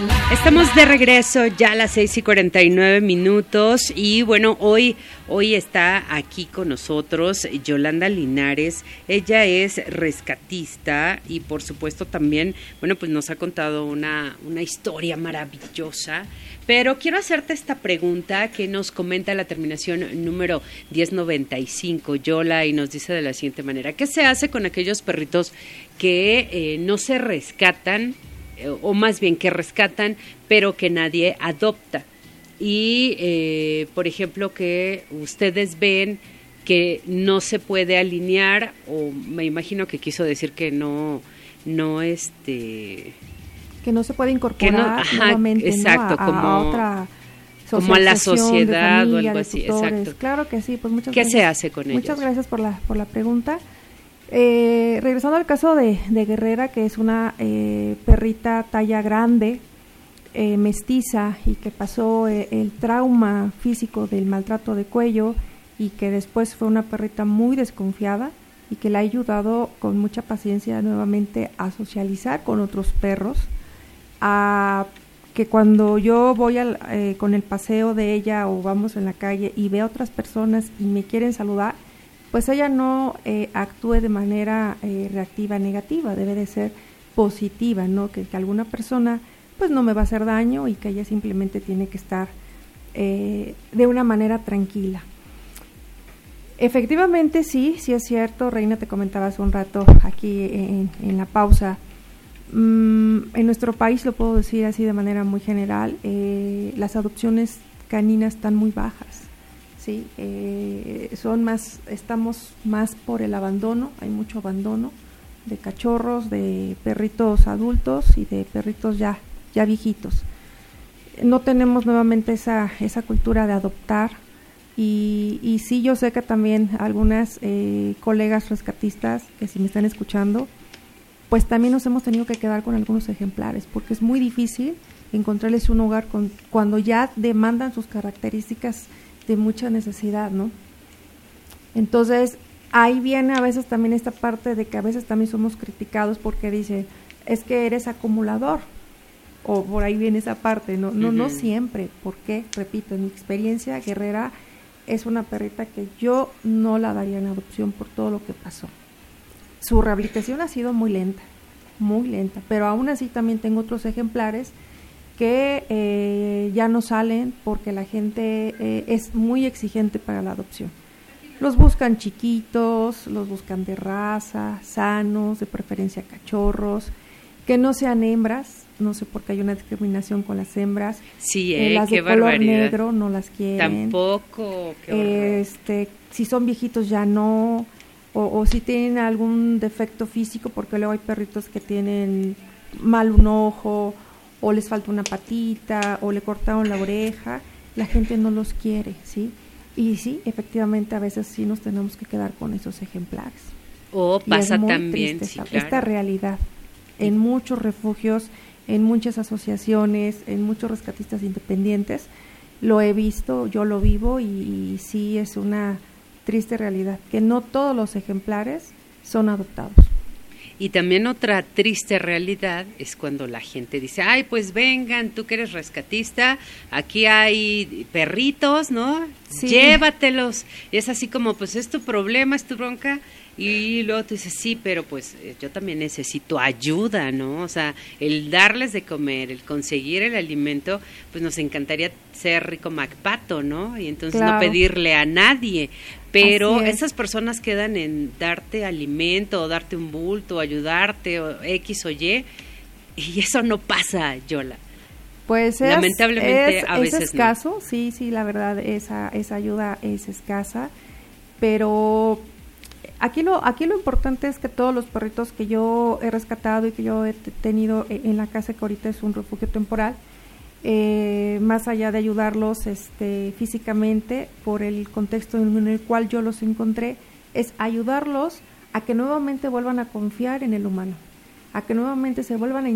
Estamos de regreso ya a las 6:49 y bueno, hoy está aquí con nosotros Yolanda Linares. Ella es rescatista y por supuesto también, bueno, pues nos ha contado una historia maravillosa. Pero quiero hacerte esta pregunta que nos comenta la terminación número 1095, Yola, y nos dice de la siguiente manera: ¿qué se hace con aquellos perritos que no se rescatan, o más bien que rescatan, pero que nadie adopta? Y, por ejemplo, que ustedes ven que no se puede alinear, o me imagino que quiso decir que que no se puede incorporar nuevamente, exacto, ¿no? como a otra como a la sociedad familia, o algo así, exacto. Claro que sí, pues muchas ¿Qué gracias. se hace con ellos? Muchas gracias por la pregunta. Regresando al caso de Guerrera, que es una perrita talla grande, mestiza, y que pasó el trauma físico del maltrato de cuello, y que después fue una perrita muy desconfiada y que le ha ayudado con mucha paciencia nuevamente a socializar con otros perros, a que cuando yo voy con el paseo de ella o vamos en la calle y veo a otras personas y me quieren saludar, pues ella no actúe de manera reactiva, negativa, debe de ser positiva, ¿no? Que alguna persona pues no me va a hacer daño y que ella simplemente tiene que estar de una manera tranquila. Efectivamente, sí es cierto, Reina, te comentaba hace un rato aquí en la pausa. En nuestro país, lo puedo decir así de manera muy general, las adopciones caninas están muy bajas, ¿sí? Estamos más por el abandono, hay mucho abandono de cachorros, de perritos adultos y de perritos ya viejitos. No tenemos nuevamente esa cultura de adoptar, y sí, yo sé que también algunas colegas rescatistas que si me están escuchando, pues también nos hemos tenido que quedar con algunos ejemplares, porque es muy difícil encontrarles un hogar cuando ya demandan sus características de mucha necesidad, ¿no? Entonces, ahí viene a veces también esta parte de que a veces también somos criticados porque dicen, es que eres acumulador, o por ahí viene esa parte, no siempre. ¿Por qué? Repito, en mi experiencia, Guerrera es una perrita que yo no la daría en adopción por todo lo que pasó. Su rehabilitación ha sido muy lenta, pero aún así también tengo otros ejemplares que ya no salen porque la gente es muy exigente para la adopción. Los buscan chiquitos, los buscan de raza, sanos, de preferencia cachorros, que no sean hembras, no sé por qué hay una discriminación con las hembras. Sí, las qué de color barbaridad. negro no las quieren. Tampoco, qué horror. Si son viejitos ya no, o si tienen algún defecto físico, porque luego hay perritos que tienen mal un ojo, o les falta una patita, o le cortaron la oreja, la gente no los quiere, ¿sí? Y sí, efectivamente, a veces sí nos tenemos que quedar con esos ejemplares. Pasa también, sí, claro. Esta realidad en muchos refugios, en muchas asociaciones, en muchos rescatistas independientes, lo he visto, yo lo vivo, y sí es una triste realidad, que no todos los ejemplares son adoptados. Y también otra triste realidad es cuando la gente dice, ay, pues vengan, tú que eres rescatista, aquí hay perritos, ¿no? Sí. Llévatelos. Y es así como, pues es tu problema, es tu bronca. Y luego tú dices, sí, pero pues yo también necesito ayuda, ¿no? O sea, el darles de comer, el conseguir el alimento, pues nos encantaría ser rico MacPato, ¿no? Y entonces claro, no pedirle a nadie. Pero esas personas quedan en darte alimento, o darte un bulto, o ayudarte, o X o Y eso no pasa, Yola. Pues lamentablemente a veces es escaso, no. Sí, la verdad, esa ayuda es escasa, pero aquí lo importante es que todos los perritos que yo he rescatado y que yo he tenido en la casa, que ahorita es un refugio temporal, más allá de ayudarlos físicamente por el contexto en el cual yo los encontré, es ayudarlos a que nuevamente vuelvan a confiar en el humano, a que nuevamente se vuelvan a